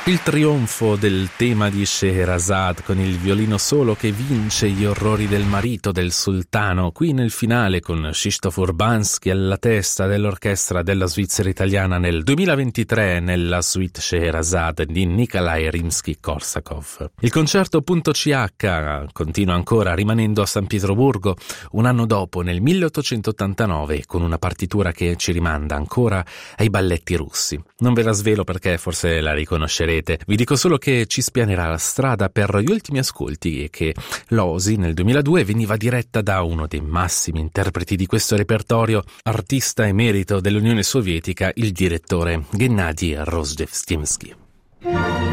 Il trionfo del tema di Scheherazade con il violino solo che vince gli orrori del marito del sultano, qui nel finale con Krzysztof Urbanski alla testa dell'orchestra della Svizzera italiana nel 2023 nella suite Scheherazade di Nikolai Rimsky-Korsakov. Il concerto .ch continua ancora rimanendo a San Pietroburgo un anno dopo, nel 1889, con una partitura che ci rimanda ancora ai balletti russi. Non ve la svelo perché forse la riconoscerete. Vi dico solo che ci spianerà la strada per gli ultimi ascolti e che l'Osi nel 2002 veniva diretta da uno dei massimi interpreti di questo repertorio, artista emerito dell'Unione Sovietica, il direttore Gennady Rozhdestvenskij.